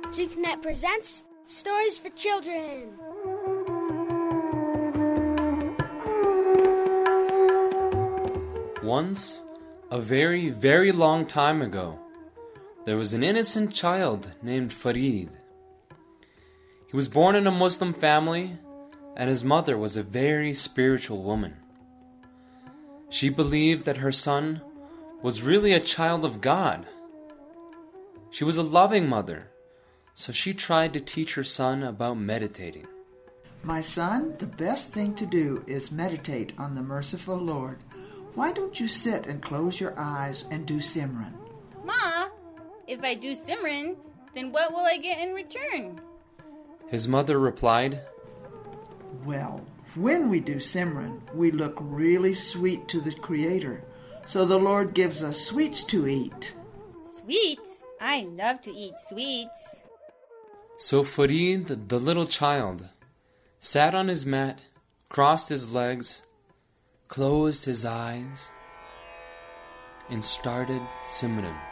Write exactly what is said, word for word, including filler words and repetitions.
GConnect presents Stories for Children. Once, a very, very long time ago, there was an innocent child named Farid. He was born in a Muslim family, and his mother was a very spiritual woman. She believed that her son was really a child of God. She was a loving mother, so she tried to teach her son about meditating. My son, the best thing to do is meditate on the merciful Lord. Why don't you sit and close your eyes and do Simran? Ma, if I do Simran, then what will I get in return? His mother replied, Well, when we do Simran, we look really sweet to the Creator, so the Lord gives us sweets to eat. Sweets? I love to eat sweets. So Farid, the little child, sat on his mat, crossed his legs, closed his eyes, and started Simran.